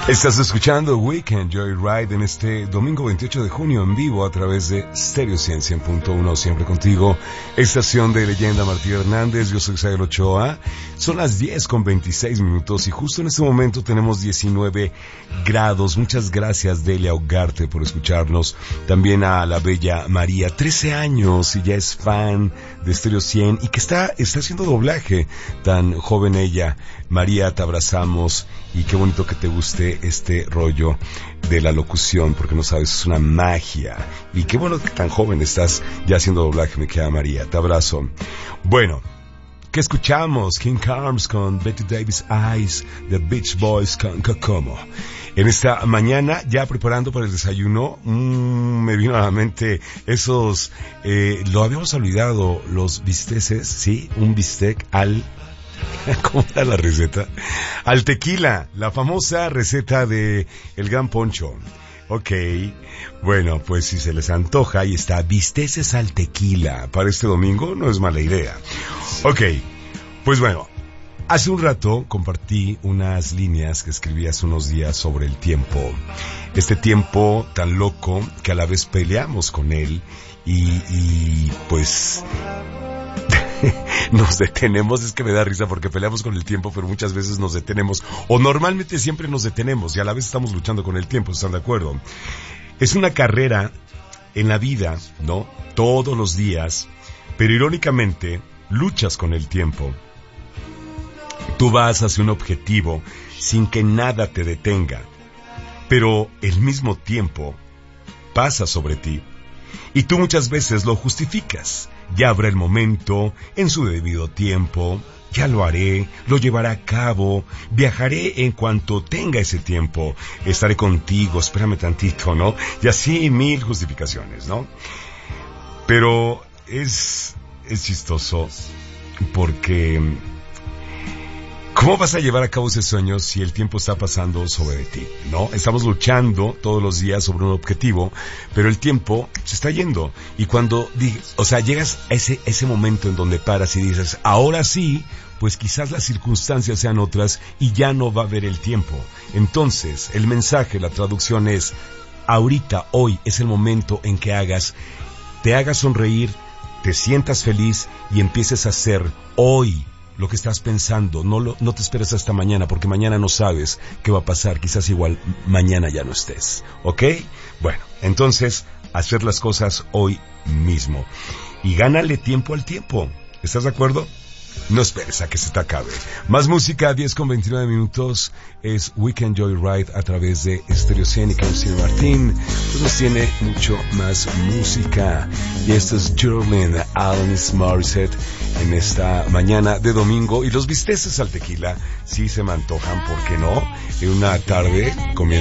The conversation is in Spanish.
Estás escuchando Weekend Joyride en este domingo 28 de junio en vivo a través de Stereo 100.1, siempre contigo, estación de Leyenda Martí Hernández. Yo soy Xavier Ochoa. Son las 10:26 y justo en este momento tenemos 19 grados. Muchas gracias, Delia Ugarte, por escucharnos. También a la bella María, 13 años y ya es fan de Stereo 100 y que está haciendo doblaje. Tan joven ella. María, te abrazamos y qué bonito que te guste este rollo de la locución, porque no sabes, es una magia. Y qué bueno que tan joven estás ya haciendo doblaje, me queda María, te abrazo. Bueno, ¿qué escuchamos? King Carms con Betty Davis Eyes, The Beach Boys con Kokomo. En esta mañana, ya preparando para el desayuno, me vino a la mente esos, lo habíamos olvidado, los bisteces, ¿sí? Un bistec al... ¿Cómo era la receta? Al tequila, la famosa receta de El Gran Poncho. Ok, bueno, pues si se les antoja, ahí está, bisteces al tequila para este domingo, no es mala idea. Ok, pues bueno, hace un rato compartí unas líneas que escribí hace unos días sobre el tiempo. Este tiempo tan loco que a la vez peleamos con él y pues... nos detenemos, es que me da risa porque peleamos con el tiempo, pero muchas veces nos detenemos, o normalmente siempre nos detenemos y a la vez estamos luchando con el tiempo, ¿están de acuerdo? Es una carrera en la vida, ¿no? Todos los días, pero irónicamente luchas con el tiempo. Tú vas hacia un objetivo sin que nada te detenga, pero el mismo tiempo pasa sobre ti y tú muchas veces lo justificas. Ya habrá el momento, en su debido tiempo, ya lo haré, lo llevaré a cabo, viajaré en cuanto tenga ese tiempo, estaré contigo, espérame tantito, ¿no? Y así 1000 justificaciones, ¿no? Pero es chistoso porque... ¿cómo vas a llevar a cabo ese sueño si el tiempo está pasando sobre ti, no? Estamos luchando todos los días sobre un objetivo, pero el tiempo se está yendo. Y cuando, llegas a ese momento en donde paras y dices, ahora sí, pues quizás las circunstancias sean otras y ya no va a haber el tiempo. Entonces, el mensaje, la traducción es, ahorita, hoy, es el momento en que te hagas sonreír, te sientas feliz y empieces a hacer hoy lo que estás pensando. No te esperes hasta mañana, porque mañana no sabes qué va a pasar. Quizás igual mañana ya no estés, ¿ok? Bueno, entonces, hacer las cosas hoy mismo. Y gánale tiempo al tiempo. ¿Estás de acuerdo? No esperes a que se te acabe. Más música, 10:29. Es Weekend Joyride a través de Stereo 100 y Canción Martín. Pues nos tiene mucho más música. Y esto es Jolene, Alanis Morissette en esta mañana de domingo. Y los bisteces al tequila sí se me antojan, ¿por qué no? En una tarde comiendo